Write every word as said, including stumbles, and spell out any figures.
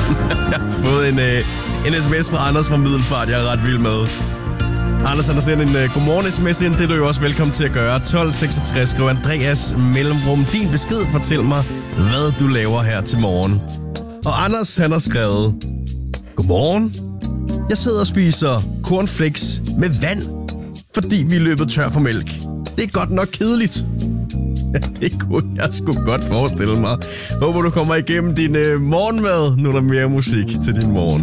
Jeg har fået en, øh, en sms fra Anders fra Middelfart, jeg er ret vild med. Anders han har sendt en uh, godmorgen sms ind. Det er du jo også velkommen til at gøre. tolv seksogtres, skriv Andreas mellemrum. Din besked, fortæl mig, hvad du laver her til morgen. Og Anders han har skrevet: Godmorgen. Jeg sidder og spiser cornflakes med vand, fordi vi er løbet tør for mælk. Det er godt nok kedeligt. Ja, det kunne jeg sgu godt forestille mig. Håber du kommer igennem din uh, morgenmad. Nu er der mere musik til din morgen.